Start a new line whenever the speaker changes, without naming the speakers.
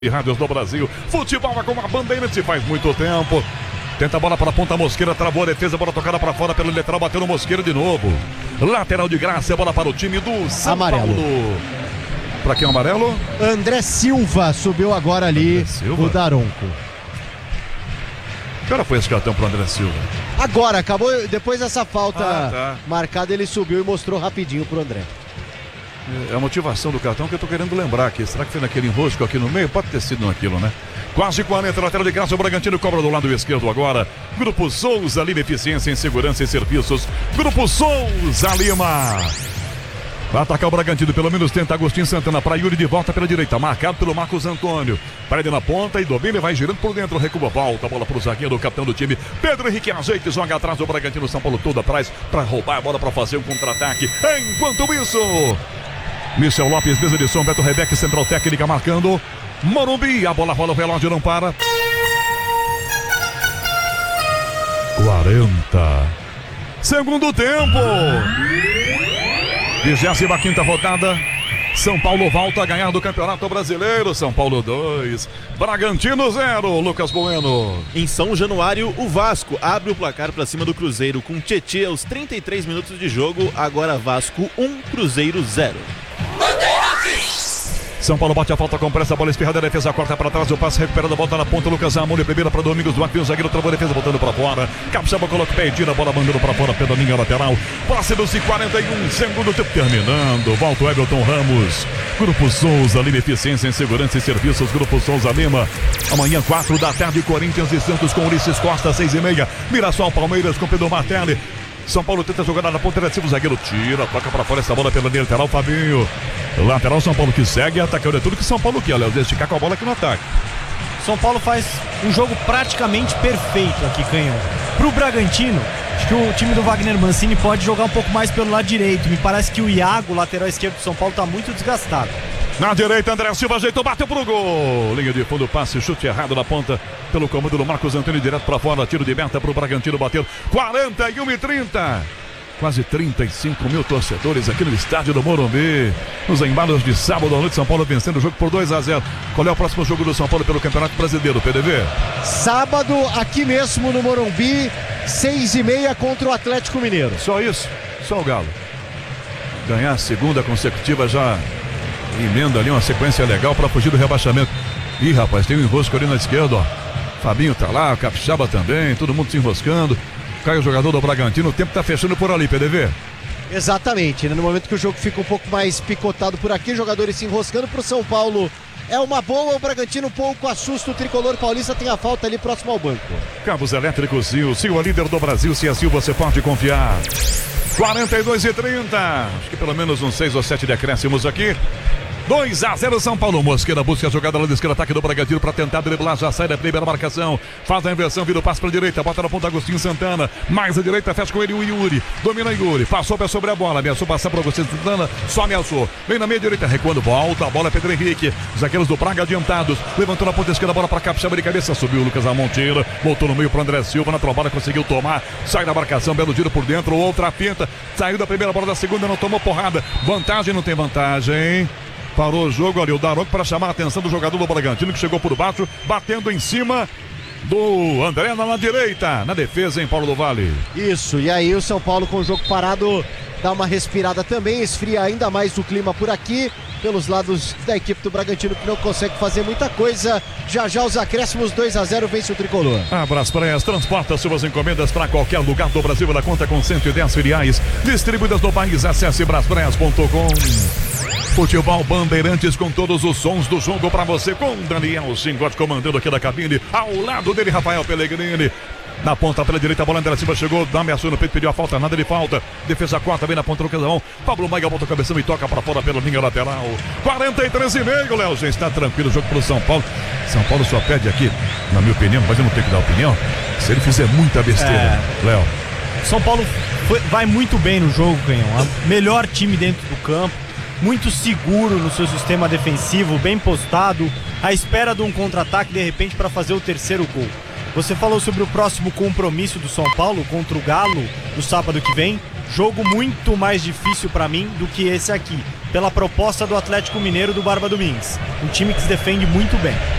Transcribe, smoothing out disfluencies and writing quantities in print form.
E rádios do Brasil, futebol é como a Bandeirantes faz muito tempo. Tenta a bola para a ponta, Mosqueira travou a defesa, bola tocada para fora pelo lateral, bateu no Mosqueira de novo. Lateral de graça, bola para o time do São Paulo. Para quem é o amarelo?
André Silva subiu agora ali, o Daronco.
Que hora foi esse cartão para o André Silva?
Agora, acabou, depois dessa falta marcada, ele subiu e mostrou rapidinho pro André.
É a motivação do cartão que eu tô querendo lembrar aqui. Será que foi naquele enrosco aqui no meio? Pode ter sido naquilo, né? Quase 40, lateral de graça, o Bragantino cobra do lado esquerdo agora. Grupo Souza Lima, eficiência em segurança e serviços. Grupo Souza Lima. Vai atacar o Bragantino, pelo menos tenta Agostinho Santana para Yuri de volta pela direita, marcado pelo Marcos Antônio. Prende na ponta e domina e vai girando por dentro, recua, volta a bola para o zagueiro, o capitão do time, Pedro Henrique ajeita e joga atrás do Bragantino, São Paulo todo atrás para roubar a bola para fazer um contra-ataque. Enquanto isso, Michel Lopes, mesa de som, Beto Rebeck, central técnica marcando. Morumbi, a bola rola, o relógio não para. 40. Segundo tempo. 25ª rodada. São Paulo volta a ganhar do Campeonato Brasileiro. São Paulo 2, Bragantino 0. Lucas Bueno.
Em São Januário, o Vasco abre o placar para cima do Cruzeiro com Tietê aos 33 minutos de jogo. Agora Vasco 1, Cruzeiro 0.
São Paulo bate a falta com pressa, a bola espirrada, a defesa corta para trás, o passe recuperado, volta na ponta, Lucas Amoni, primeira para Domingos Duarte, o zagueiro travou a defesa, voltando para fora, Capixaba coloca o pé e tira a bola, mandando para fora, pela linha lateral, passe dos 41, segundo tempo terminando, volta o Everton Ramos, Grupo Souza Lima, eficiência em segurança e serviços, Grupo Souza Lima, amanhã 4 da tarde, Corinthians e Santos com Ulisses Costa, 6h30, Mirassol Palmeiras com Pedro Martelli. São Paulo tenta jogar na ponta diretiva, o zagueiro tira, toca para fora essa bola pela linha lateral, Fabinho. Lateral São Paulo que segue, atacando é tudo que São Paulo quer, Léo, esticar com a bola aqui no ataque.
São Paulo faz um jogo praticamente perfeito aqui, Canhão. Pro Bragantino, acho que o time do Wagner Mancini pode jogar um pouco mais pelo lado direito. Me parece que o Iago, lateral esquerdo do São Paulo, tá muito desgastado.
Na direita, André Silva ajeitou, bateu pro gol. Linha de fundo, passe, chute errado na ponta. Pelo comando do Marcos Antônio, direto para fora. Tiro de meta pro Bragantino, bateu 41-30. Quase 35 mil torcedores aqui no estádio do Morumbi. Nos embalos de sábado à noite, São Paulo vencendo o jogo por 2-0. Qual é o próximo jogo do São Paulo pelo Campeonato Brasileiro, PDV?
Sábado, aqui mesmo no Morumbi, 6h30 contra o Atlético Mineiro.
Só isso? Só o Galo. Ganhar a segunda consecutiva já emenda ali uma sequência legal para fugir do rebaixamento. Ih, rapaz, tem um enrosco ali na esquerda, ó. Fabinho tá lá, Capixaba também, todo mundo se enroscando. Cai o jogador do Bragantino, o tempo tá fechando por ali, PDV.
Exatamente, né? No momento que o jogo fica um pouco mais picotado por aqui, jogadores se enroscando pro São Paulo. É uma boa, o Bragantino um pouco assusta o tricolor paulista, tem a falta ali próximo ao banco. Cabos
elétricos Sil, Sil é líder do Brasil, se é Sil você pode confiar. 42-30, acho que pelo menos uns 6 ou 7 decréscimos aqui. 2-0 São Paulo. Mosqueira busca a jogada lá da esquerda, ataque do Bragantino para tentar driblar, já sai da primeira marcação, faz a inversão, vira o passe para a direita, bota na ponta Agostinho Santana, mais a direita, fecha com ele o Yuri, domina Yuri, passou pé sobre a bola, ameaçou passar para Agostinho Santana, só ameaçou, vem na meia direita, recuando, volta, a bola é Pedro Henrique, zagueiros do Braga adiantados, levantou na ponta esquerda, a bola para Capixaba de cabeça, subiu o Lucas Amontira, voltou no meio para André Silva, na trombada conseguiu tomar, sai da marcação, belo giro por dentro, outra pinta, saiu da primeira bola da segunda, não tomou porrada, vantagem, não tem vantagem. Parou o jogo ali, o Daronco para chamar a atenção do jogador do Bragantino que chegou por baixo, batendo em cima do André na direita, na defesa em Paulo do Vale.
Isso, e aí o São Paulo com o jogo parado dá uma respirada também, esfria ainda mais o clima por aqui, pelos lados da equipe do Bragantino que não consegue fazer muita coisa. Já já os acréscimos, 2-0, vence o tricolor.
A Braspress transporta suas encomendas para qualquer lugar do Brasil. Ela conta com 110 filiais distribuídas no país. Acesse braspress.com. Futebol Bandeirantes com todos os sons do jogo para você, com Daniel Zingotti comandando aqui da cabine, ao lado dele Rafael Pellegrini. Na ponta pela direita, a bola André Silva chegou, dá ameaçou no peito, pediu a falta, nada de falta. Defesa corta, vem na ponta do casão. Pablo Maia volta a cabeção e toca para fora pela linha lateral. 43,5, Léo, já está tranquilo o jogo pro São Paulo. São Paulo só perde aqui, na minha opinião, mas eu não tenho que dar opinião, se ele fizer muita besteira, Léo.
São Paulo vai muito bem no jogo, Canhão. Melhor time dentro do campo, muito seguro no seu sistema defensivo, bem postado, à espera de um contra-ataque de repente para fazer o terceiro gol. Você falou sobre o próximo compromisso do São Paulo contra o Galo no sábado que vem. Jogo muito mais difícil para mim do que esse aqui. pela proposta do Atlético Mineiro do Barba Domingues. Um time que se defende muito bem.